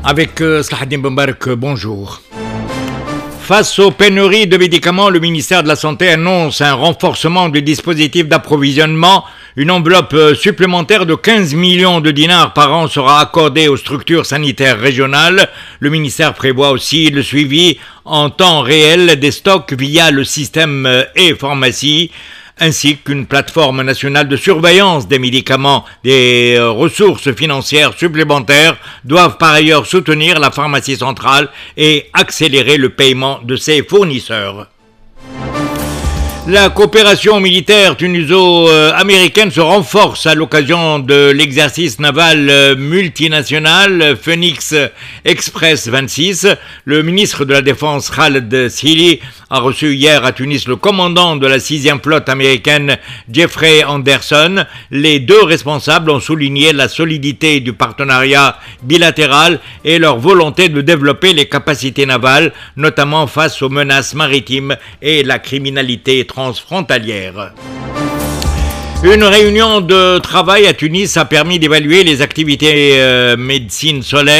Avec Slahaddin Bambarak, bonjour. Face aux pénuries de médicaments, le ministère de la Santé annonce un renforcement du dispositif d'approvisionnement. Une enveloppe supplémentaire de 15 millions de dinars par an sera accordée aux structures sanitaires régionales. Le ministère prévoit aussi le suivi en temps réel des stocks via le système e-pharmacie, ainsi qu'une plateforme nationale de surveillance des médicaments. Des ressources financières supplémentaires doivent par ailleurs soutenir la pharmacie centrale et accélérer le paiement de ses fournisseurs. La coopération militaire tuniso-américaine se renforce à l'occasion de l'exercice naval multinational Phoenix Express 26. Le ministre de la Défense Khaled Sili a reçu hier à Tunis le commandant de la 6e flotte américaine Jeffrey Anderson. Les deux responsables ont souligné la solidité du partenariat bilatéral et leur volonté de développer les capacités navales, notamment face aux menaces maritimes et la criminalité transfrontalière. Une réunion de travail à Tunis a permis d'évaluer les activités médecine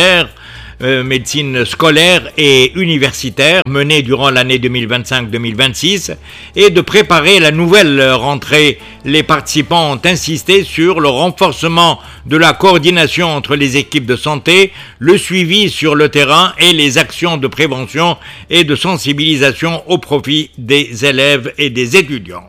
scolaire et universitaire menées durant l'année 2025-2026 et de préparer la nouvelle rentrée. Les participants ont insisté sur le renforcement de la coordination entre les équipes de santé, le suivi sur le terrain et les actions de prévention et de sensibilisation au profit des élèves et des étudiants.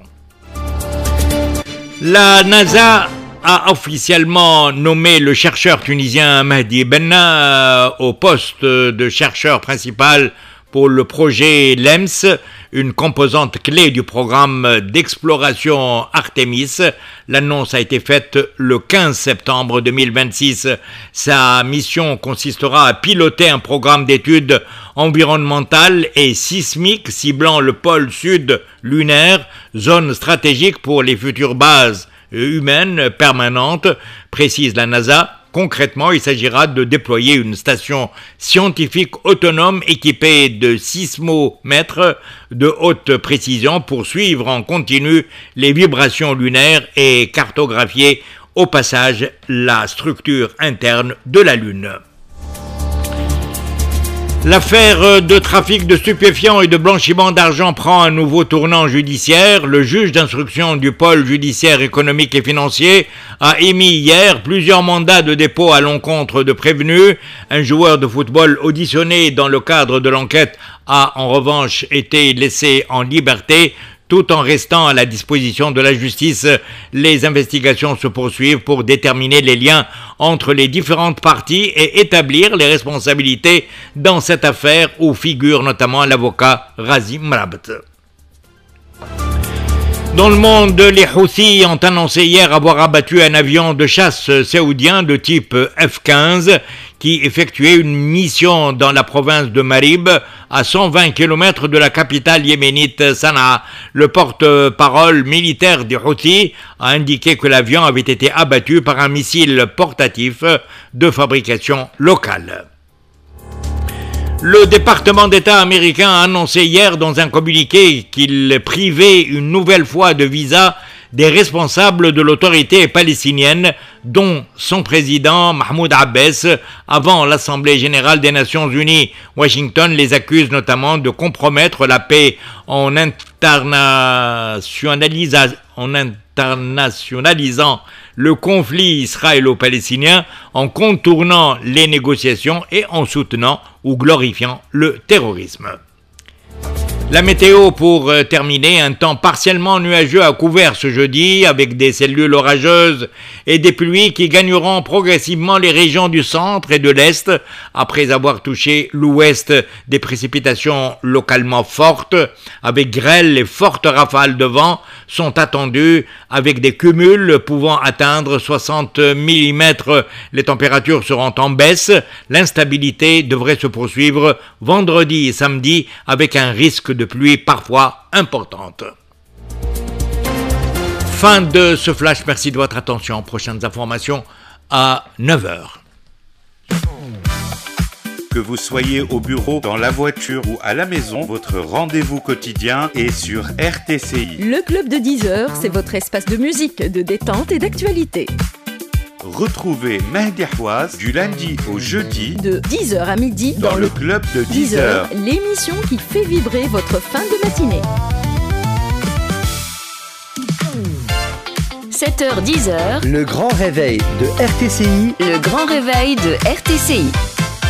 La NASA a officiellement nommé le chercheur tunisien Mahdi Benna au poste de chercheur principal pour le projet LEMS, une composante clé du programme d'exploration Artemis. L'annonce a été faite le 15 septembre 2026. Sa mission consistera à piloter un programme d'études environnementales et sismiques ciblant le pôle sud lunaire, zone stratégique pour les futures bases humaine permanente, précise la NASA. Concrètement, il s'agira de déployer une station scientifique autonome équipée de sismomètres de haute précision pour suivre en continu les vibrations lunaires et cartographier au passage la structure interne de la Lune. L'affaire de trafic de stupéfiants et de blanchiment d'argent prend un nouveau tournant judiciaire. Le juge d'instruction du pôle judiciaire économique et financier a émis hier plusieurs mandats de dépôt à l'encontre de prévenus. Un joueur de football auditionné dans le cadre de l'enquête a en revanche été laissé en liberté, tout en restant à la disposition de la justice. Les investigations se poursuivent pour déterminer les liens entre les différentes parties et établir les responsabilités dans cette affaire où figure notamment l'avocat Razi Mrabt. Dans le monde, les Houthis ont annoncé hier avoir abattu un avion de chasse saoudien de type F-15 qui effectuait une mission dans la province de Marib, à 120 km de la capitale yéménite Sanaa. Le porte-parole militaire des Houthis a indiqué que l'avion avait été abattu par un missile portatif de fabrication locale. Le département d'État américain a annoncé hier dans un communiqué qu'il privait une nouvelle fois de visa des responsables de l'autorité palestinienne, dont son président Mahmoud Abbas, avant l'Assemblée générale des Nations unies. Washington les accuse notamment de compromettre la paix en internationalisant le conflit israélo-palestinien, en contournant les négociations et en soutenant ou glorifiant le terrorisme. La météo pour terminer, un temps partiellement nuageux à couvert ce jeudi avec des cellules orageuses et des pluies qui gagneront progressivement les régions du centre et de l'est après avoir touché l'ouest. Des précipitations localement fortes avec grêle et fortes rafales de vent sont attendues avec des cumuls pouvant atteindre 60 mm. Les températures seront en baisse. L'instabilité devrait se poursuivre vendredi et samedi avec un risque de pluie parfois importante. Fin de ce flash, merci de votre attention. Prochaines informations à 9h. Que vous soyez au bureau, dans la voiture ou à la maison, votre rendez-vous quotidien est sur RTCI. Le club de 10h, c'est votre espace de musique, de détente et d'actualité. Retrouvez Mehdi Houaz du lundi au jeudi de 10h à midi dans le club de 10h, l'émission qui fait vibrer votre fin de matinée. 7h, 10h, le grand réveil de RTCI. le grand réveil de RTCI.